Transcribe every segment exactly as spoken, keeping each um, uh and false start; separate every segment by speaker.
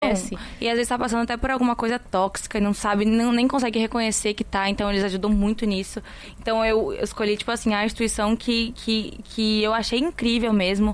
Speaker 1: reconhece.
Speaker 2: E às vezes tá passando até por alguma coisa tóxica e não sabe, não, nem consegue reconhecer que tá. Então eles ajudam muito nisso. Então eu, eu escolhi, tipo assim, a instituição que, que, que eu achei incrível mesmo.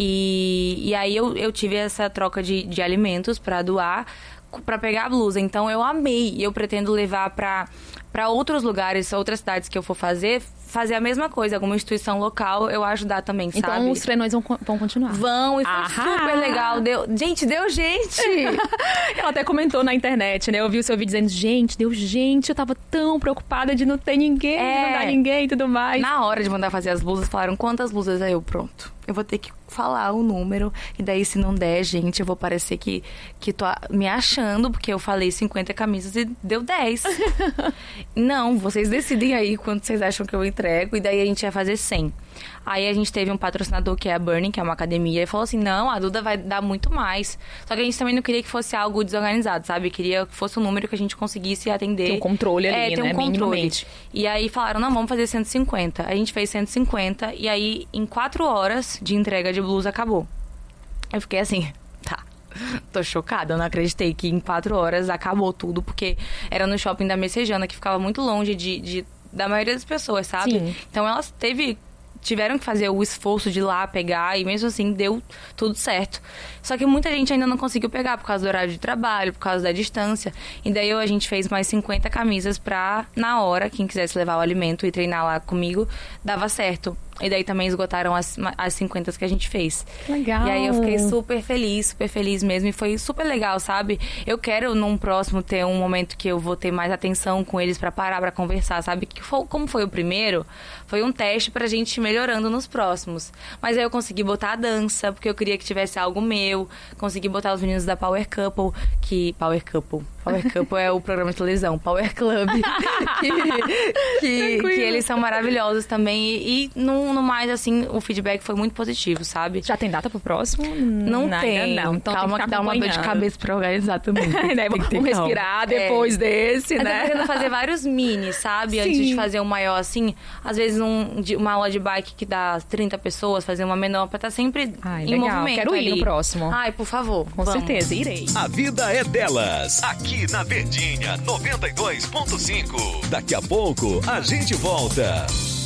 Speaker 2: E, e aí eu, eu tive essa troca de, de alimentos pra doar, pra pegar a blusa. Então eu amei. E eu pretendo levar pra, pra outros lugares, outras cidades que eu for fazer, fazer a mesma coisa. Alguma instituição local, eu ajudar também, sabe?
Speaker 1: Então os treinões vão, vão continuar.
Speaker 2: Vão, e foi super legal. Deu, gente, deu gente!
Speaker 1: Ela até comentou na internet, né? Eu vi o seu vídeo dizendo, gente, deu gente, eu tava tão preocupada de não ter ninguém,
Speaker 2: É.
Speaker 1: de não dar ninguém e tudo mais.
Speaker 2: Na hora de mandar fazer as blusas, falaram quantas blusas? Aí eu, pronto. Eu vou ter que falar o número. E daí, se não der, gente, eu vou parecer que, que tô me achando, porque eu falei cinquenta camisas e deu dez. Não, vocês decidem aí quanto vocês acham que eu entrego. E daí a gente ia fazer cem. Aí a gente teve um patrocinador que é a Burning, que é uma academia, e falou assim, não, a Duda vai dar muito mais. Só que a gente também não queria que fosse algo desorganizado, sabe? Queria que fosse um número que a gente conseguisse atender.
Speaker 1: Tem um controle ali,
Speaker 2: é, tem
Speaker 1: né?
Speaker 2: um controle.
Speaker 1: Minimamente.
Speaker 2: E aí falaram, não, vamos fazer cento e cinquenta. A gente fez cento e cinquenta e aí em quatro horas de entrega de blusa acabou. Eu fiquei assim, tá, tô chocada, eu não acreditei que em quatro horas acabou tudo, porque era no shopping da Messejana, que ficava muito longe de, de, da maioria das pessoas, sabe?
Speaker 1: Sim.
Speaker 2: Então elas teve... tiveram que fazer o esforço de ir lá pegar e mesmo assim deu tudo certo. Só que muita gente ainda não conseguiu pegar por causa do horário de trabalho, por causa da distância. E daí a gente fez mais cinquenta camisas pra, na hora, quem quisesse levar o alimento e treinar lá comigo, dava certo. E daí também esgotaram as, as cinquenta que a gente fez.
Speaker 1: Legal.
Speaker 2: E aí eu fiquei super feliz, super feliz mesmo. E foi super legal, sabe? Eu quero, num próximo, ter um momento que eu vou ter mais atenção com eles pra parar, pra conversar, sabe? Que foi, como foi o primeiro, foi um teste pra gente ir melhorando nos próximos. Mas aí eu consegui botar a dança, porque eu queria que tivesse algo meu. Consegui botar os meninos da Power Couple, que... Power Couple... Power Couple é o programa de televisão, Power Club, que, que, que eles são maravilhosos também. E, e no, no mais, assim, o feedback foi muito positivo, sabe?
Speaker 1: Já tem data pro próximo?
Speaker 2: Não
Speaker 1: Nada,
Speaker 2: tem.
Speaker 1: não. Então
Speaker 2: calma
Speaker 1: tem
Speaker 2: que, que dá uma dor de cabeça pra organizar também.
Speaker 1: né? Vamos respirar depois é. desse,
Speaker 2: né?
Speaker 1: né?
Speaker 2: Eu tô querendo fazer vários mini, sabe?
Speaker 1: Sim.
Speaker 2: Antes de fazer um maior, assim. Às vezes um, uma aula de bike que dá trinta pessoas, fazer uma menor pra estar sempre
Speaker 1: Ai,
Speaker 2: em
Speaker 1: legal.
Speaker 2: movimento.
Speaker 1: Quero ir
Speaker 2: ali.
Speaker 1: no próximo.
Speaker 2: Ai, por favor.
Speaker 1: Com
Speaker 2: vamos.
Speaker 1: certeza, irei.
Speaker 3: A vida é delas, aqui na Verdinha noventa e dois ponto cinco. Daqui a pouco a gente volta.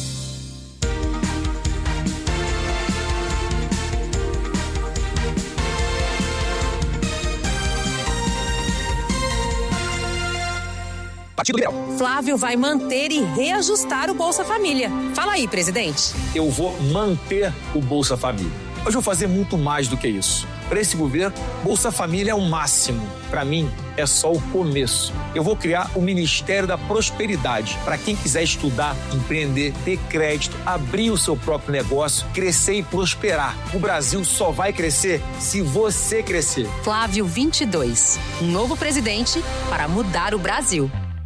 Speaker 4: Partido Liberal.
Speaker 5: Flávio vai manter e reajustar o Bolsa Família. Fala aí, presidente.
Speaker 4: Eu vou manter o Bolsa Família. Hoje eu vou fazer muito mais do que isso. Para esse governo, Bolsa Família é o máximo. Para mim, é só o começo. Eu vou criar o Ministério da Prosperidade para quem quiser estudar, empreender, ter crédito, abrir o seu próprio negócio, crescer e prosperar. O Brasil só vai crescer se você crescer.
Speaker 5: Flávio vinte e dois, um novo presidente para mudar o Brasil.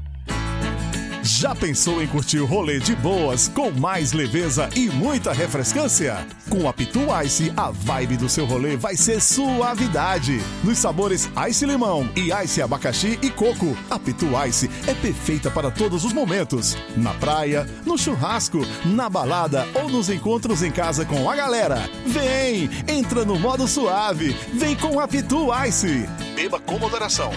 Speaker 6: Já pensou em curtir rolê de boas, com mais leveza e muita refrescância? Com a Pitu Ice, a vibe do seu rolê vai ser suavidade. Nos sabores Ice Limão e Ice Abacaxi e Coco, a Pitu Ice é perfeita para todos os momentos. Na praia, no churrasco, na balada ou nos encontros em casa com a galera. Vem, entra no modo suave, vem com a Pitu Ice. Beba com moderação.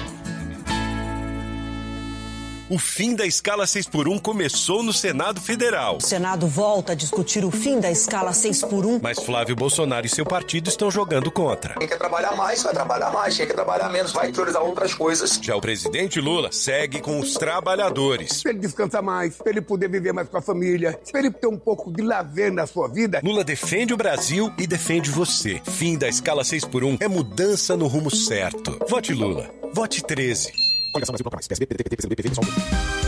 Speaker 3: O fim da escala seis por um começou no Senado Federal.
Speaker 7: O Senado volta a discutir o fim da escala seis por um.
Speaker 3: Mas Flávio Bolsonaro e seu partido estão jogando contra.
Speaker 8: Quem quer trabalhar mais, vai trabalhar mais. Quem quer trabalhar menos, vai priorizar outras coisas.
Speaker 3: Já o presidente Lula segue com os trabalhadores.
Speaker 9: Para ele descansar mais, para ele poder viver mais com a família, para ele ter um pouco de lazer na sua vida.
Speaker 3: Lula defende o Brasil e defende você. Fim da escala seis por um é mudança no rumo certo. Vote Lula. Vote treze.
Speaker 6: Coligação Brasil Proclamais. P S B, P D T, P C do B, P V, PSOL.